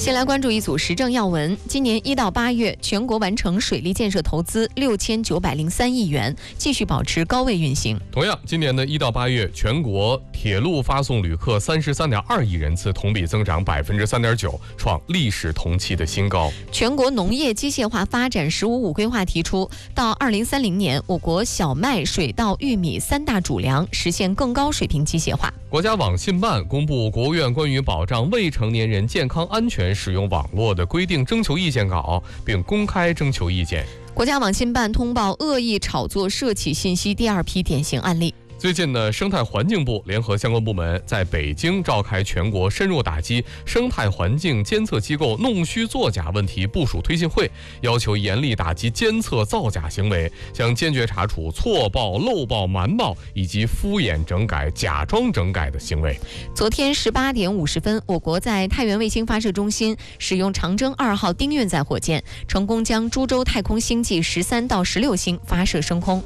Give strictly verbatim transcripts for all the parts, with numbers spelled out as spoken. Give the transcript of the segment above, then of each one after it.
先来关注一组时政要闻。今年一到八月，全国完成水利建设投资六千九百零三亿元，继续保持高位运行。 同样，今年的一到八月，全国铁路发送旅客三十三点二亿人次，同比增长百分之三点九，创历史同期的新高。 全国农业机械化发展“十五五”规划提出，到二零三零年，我国小麦、水稻、玉米三大主粮实现更高水平机械化。 国家网信办公布国务院关于保障未成年人健康安全使用网络的规定征求意见稿，并公开征求意见。 国家网信办通报恶意炒作涉企信息第二批典型案例。 最近呢，生态环境部联合相关部门在北京召开全国深入打击生态环境监测机构弄虚作假问题部署推进会，要求严厉打击监测造假行为，将坚决查处错报、漏报、瞒报以及敷衍整改、假装整改的行为。 昨天十八点五十分，我国在太原卫星发射中心使用长征二号丁运载火箭，成功将株洲太空星际十三到十六星发射升空。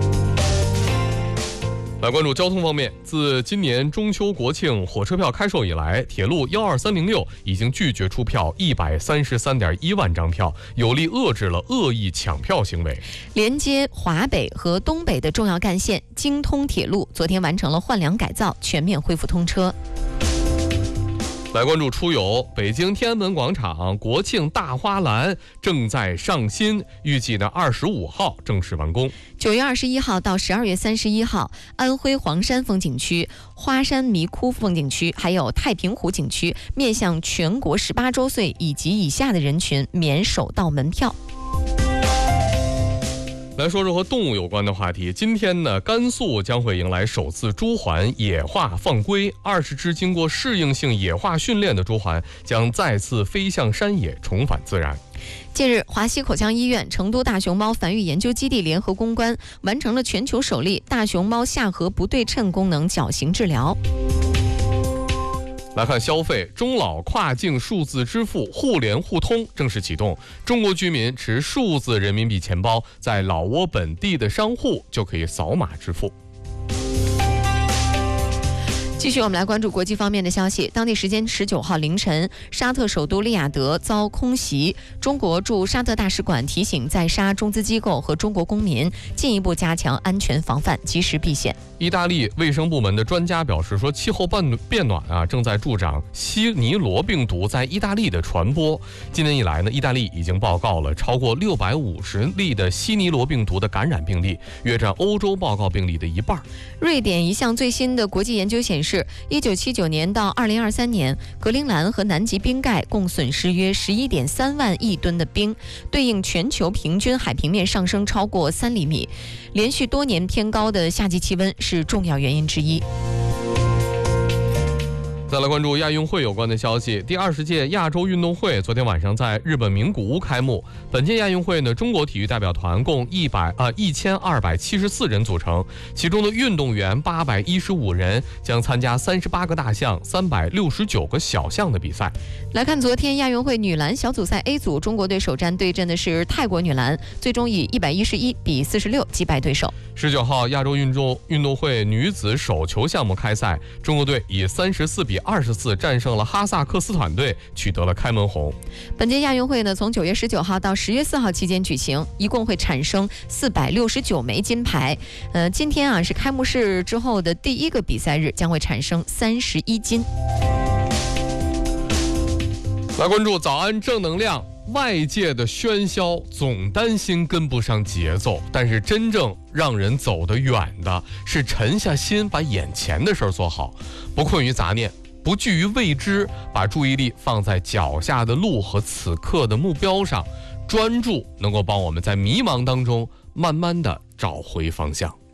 来关注交通方面，自今年中秋国庆火车票开售以来，铁路一二三零六已经拒绝出票一百三十三点一万张票，有力遏制了恶意抢票行为。 连接华北和东北的重要干线京通铁路昨天完成了换梁改造，全面恢复通车。 来关注出游，北京天安门广场国庆大花篮正在上新，预计呢二十五号正式完工。 九月二十一号到十二月三十一号，安徽黄山风景区、花山迷窟风景区还有太平湖景区面向全国十八周岁以及以下的人群免首道门票。 来说说和动物有关的话题。今天呢，甘肃将会迎来首次猪环野化放归，二十只经过适应性野化训练的猪环将再次飞向山野，重返自然。 近日，华西口腔医院、成都大熊猫繁育研究基地联合攻关，完成了全球首例大熊猫下颌不对称功能矫形治疗。 来看消费，中老跨境数字支付互联互通正式启动，中国居民持数字人民币钱包，在老挝本地的商户就可以扫码支付。 继续，我们来关注国际方面的消息。当地时间十九号凌晨，沙特首都利雅得遭空袭。中国驻沙特大使馆提醒在沙中资机构和中国公民进一步加强安全防范，及时避险。 意大利卫生部门的专家表示说，气候变暖啊，正在助长西尼罗病毒在意大利的传播。今年以来呢，意大利已经报告了超过六百五十例的西尼罗病毒的感染病例，约占欧洲报告病例的一半。 瑞典一项最新的国际研究显示，一九七九年到二零二三年，格陵兰和南极冰盖共损失约十一点三万亿吨的冰，对应全球平均海平面上升超过三厘米。连续多年偏高的夏季气温是重要原因之一。 再来关注亚运会有关的消息。第二十届亚洲运动会昨天晚上在日本名古屋开幕。本届亚运会呢，中国体育代表团共一百啊一千二百七十四人组成，其中的运动员八百一十五人，将参加三十八个大项、三百六十九个小项的比赛。 来看昨天亚运会女篮小组赛 A 组，中国队首战对阵的是泰国女篮，最终以一百一十一比四十六击败对手。 十九号亚洲运动运动会女子手球项目开赛，中国队以三十四比二十四战胜了哈萨克斯坦队，取得了开门红。 本届亚运会呢，从九月十九号到十月四号期间举行，一共会产生四百六十九枚金牌。呃，今天啊是开幕式之后的第一个比赛日，将会产生三十一金。 来关注早安正能量。外界的喧嚣总担心跟不上节奏，但是真正让人走得远的是沉下心把眼前的事儿做好，不困于杂念，不惧于未知，把注意力放在脚下的路和此刻的目标上，专注能够帮我们在迷茫当中慢慢的找回方向。